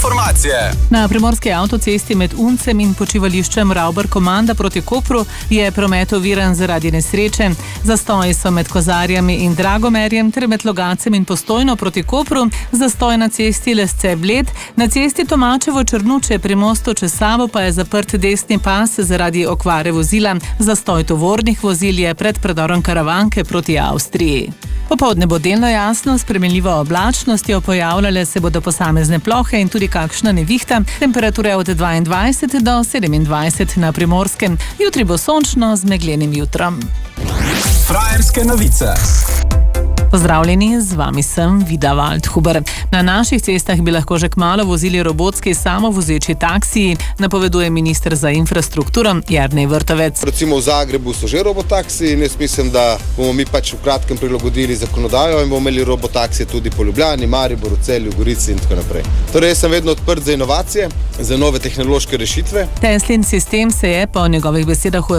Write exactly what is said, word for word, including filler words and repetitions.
informacije. Na primorski avtocesti med Uncem in počivališčem Ravbar Komanda proti Kopru je promet oviran zaradi nesreče. Zastoji so med Kozarjami in Dragomerjem ter med Logacem in Postojno proti Kopru. Zastoj na cesti Lesce-Bled, na cesti Tomačevo-Črnuče pri mostu čez Savo pa je zaprt desni pas zaradi okvare vozila. Zastoj tovornih vozil je pred predorom Karavanke proti Avstriji. Popoldne bo delno jasno, s spremenljivo oblačnostjo, pojavljale se bodo posamezne plohe in tudi kakšna nevihta. Temperature od dvaindvajset do sedemindvajset na Primorskem. Jutri bo sončno z meglenim jutrom. Frajerske novice. Pozdravljeni, z vami sem Vida Waldhuber. Na naših cestah bi lahko že kmalu vozili robotski samovozeči taksiji, napoveduje minister za infrastrukturo Jernej Vrtovec. Recimo v Zagrebu so že robotaksiji in jaz mislim, da bomo mi pač v kratkem prilagodili zakonodajo in bomo imeli robotaksije tudi po Ljubljani, Mariboru, Celju, Gorici in tako naprej. Torej, jaz sem vedno odprt za inovacije, za nove tehnološke rešitve. Teslin sistem se je po njegovih besedah v